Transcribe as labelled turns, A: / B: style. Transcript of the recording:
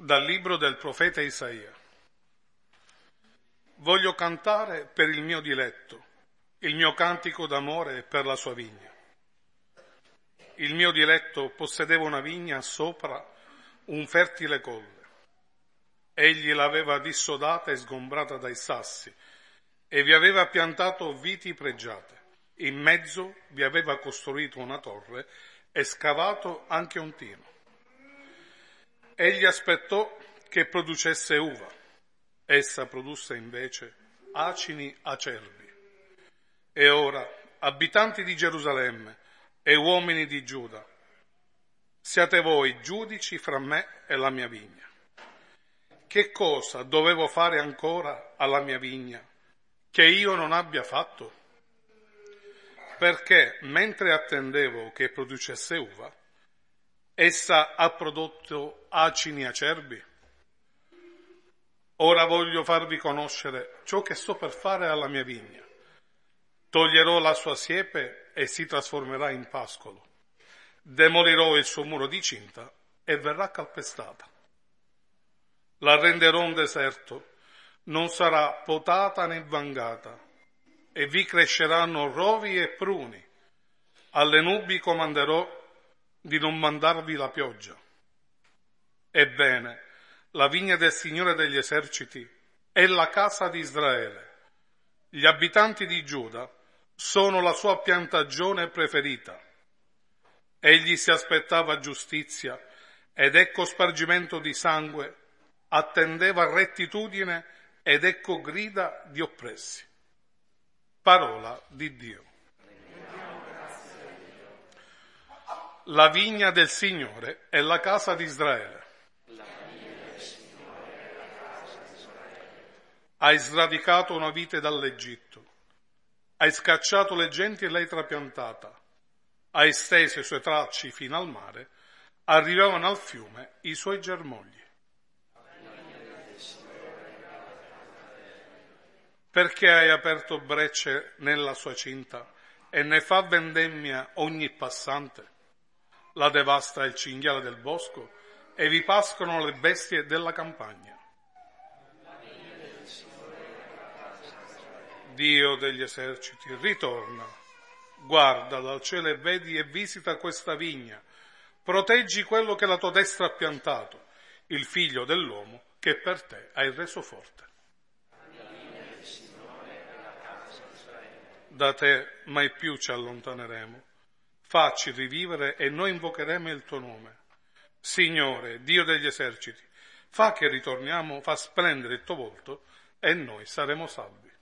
A: Dal libro del profeta Isaia. Voglio cantare per il mio diletto, il mio cantico d'amore per la sua vigna. Il mio diletto possedeva una vigna sopra un fertile colle. Egli l'aveva dissodata e sgombrata dai sassi e vi aveva piantato viti pregiate. In mezzo vi aveva costruito una torre e scavato anche un tino. Egli aspettò che producesse uva. Essa produsse invece acini acerbi. E ora, abitanti di Gerusalemme e uomini di Giuda, siate voi giudici fra me e la mia vigna. Che cosa dovevo fare ancora alla mia vigna che io non abbia fatto? Perché mentre attendevo che producesse uva, essa ha prodotto acini acerbi. Ora voglio farvi conoscere ciò che sto per fare alla mia vigna. Toglierò la sua siepe e si trasformerà in pascolo. Demolirò il suo muro di cinta e verrà calpestata. La renderò un deserto, non sarà potata né vangata, e vi cresceranno rovi e pruni. Alle nubi comanderò di non mandarvi la pioggia. Ebbene, la vigna del Signore degli eserciti è la casa di Israele. Gli abitanti di Giuda sono la sua piantagione preferita. Egli si aspettava giustizia ed ecco spargimento di sangue, attendeva rettitudine ed ecco grida di oppressi. Parola di Dio. La vigna del Signore è la casa di Israele. Hai sradicato una vite dall'Egitto, hai scacciato le genti e l'hai trapiantata, hai steso i suoi tracci fino al mare, arrivavano al fiume i suoi germogli. Perché hai aperto brecce nella sua cinta e ne fa vendemmia ogni passante? La devasta il cinghiale del bosco e vi pascono le bestie della campagna. Dio degli eserciti, ritorna, guarda dal cielo e vedi e visita questa vigna, proteggi quello che la tua destra ha piantato, il figlio dell'uomo che per te hai reso forte. Da te mai più ci allontaneremo, facci rivivere e noi invocheremo il tuo nome. Signore, Dio degli eserciti, fa che ritorniamo, fa splendere il tuo volto e noi saremo salvi.